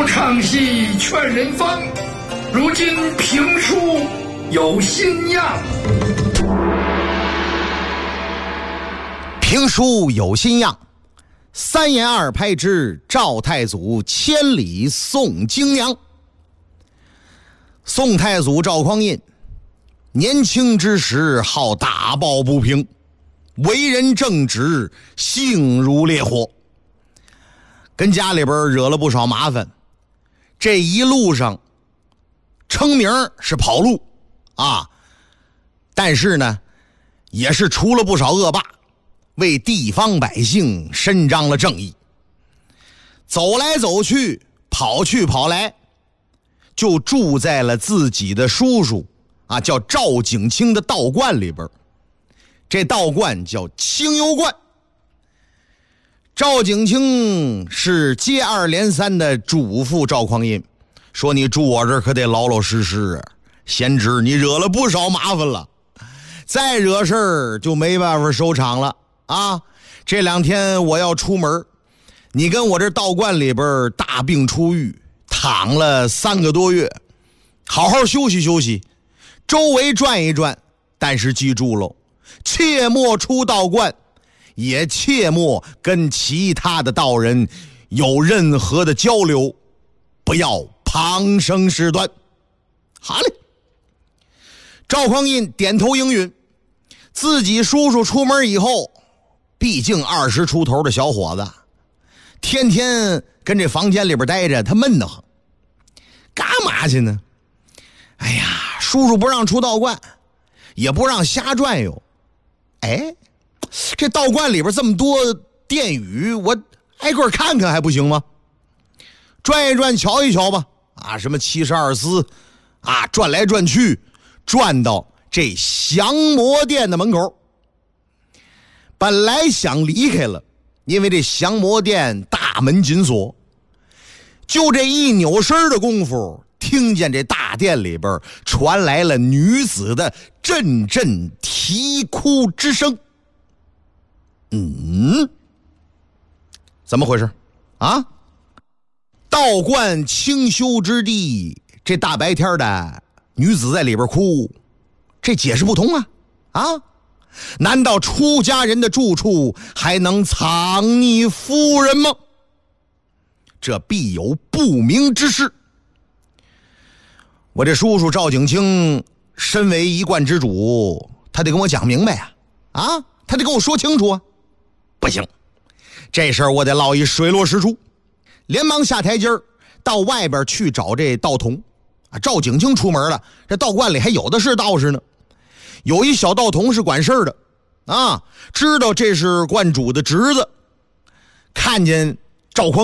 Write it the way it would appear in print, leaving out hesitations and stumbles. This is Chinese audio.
唱戏劝人方，如今评书有新样。 评书有新样，三言二拍之赵太祖千里送京娘。宋太祖赵匡胤年轻之时好打抱不平，为人正直，性如烈火，跟家里边惹了不少麻烦。这一路上称名是跑路啊，但是呢也是除了不少恶霸，为地方百姓伸张了正义。走来走去，跑去跑来，就住在了自己的叔叔啊，叫赵景清的道观里边。这道观叫清幽观。赵景清是接二连三的嘱咐赵匡胤说，你住我这儿可得老老实实，贤侄你惹了不少麻烦了，再惹事儿就没办法收场了啊！这2天我要出门，你跟我这道观里边大病初愈，躺了3个多月，好好休息休息，周围转一转，但是记住喽，切莫出道观，也切莫跟其他的道人有任何的交流，不要旁生事端。好嘞，赵匡胤点头应允。自己叔叔出门以后，毕竟20出头的小伙子，天天跟这房间里边待着，他闷得慌。干嘛去呢？哎呀，叔叔不让出道观，也不让瞎转悠。哎，这道观里边这么多殿宇，我挨个看看还不行吗？转一转，瞧一瞧吧。啊，什么72司啊，转来转去，转到这降魔殿的门口。本来想离开了，因为这降魔殿大门紧锁，就这一扭身的功夫，听见这大殿里边传来了女子的阵阵啼哭之声。怎么回事啊？道观清修之地，这大白天的女子在里边哭，这解释不通啊！啊，难道出家人的住处还能藏匿妇人吗？这必有不明之事。我这叔叔赵景清身为一观之主，他得跟我讲明白啊！啊，他得跟我说清楚啊！不行，这事儿我得落一水落石出。连忙下台阶儿，到外边去找这道童啊。赵景清出门了，这道观里还有的是道士呢。有一小道童是管事的啊，知道这是观主的侄子，看见赵匡